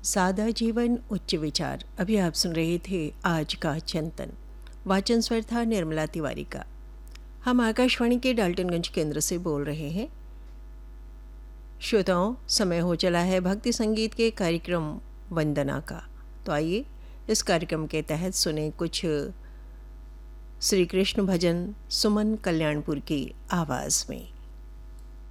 सादा जीवन उच्च विचार। अभी आप सुन रहे थे आज का चिंतन। वाचन स्वर था निर्मला तिवारी का। हम आकाशवाणी के डाल्टनगंज केंद्र से बोल रहे हैं। श्रोताओं, समय हो चला है भक्ति संगीत के कार्यक्रम वंदना का। तो आइए इस कार्यक्रम के तहत सुने कुछ श्री कृष्ण भजन सुमन कल्याणपुर की आवाज़ में।